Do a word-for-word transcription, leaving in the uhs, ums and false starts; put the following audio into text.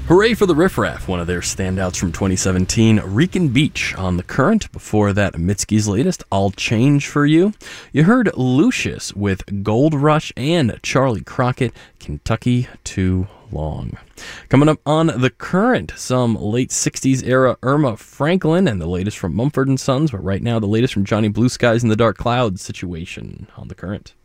Hooray for the Riff Raff, one of their standouts from twenty seventeen, Rican Beach on The Current. Before that, Mitski's latest, I'll Change For You. You heard Lucius with Gold Rush and Charlie Crockett, Kentucky Too Long. Coming up on The Current, some late sixties era Irma Franklin and the latest from Mumford and Sons, but right now the latest from Johnny Blue Skies and the Dark Clouds, Situation on The Current.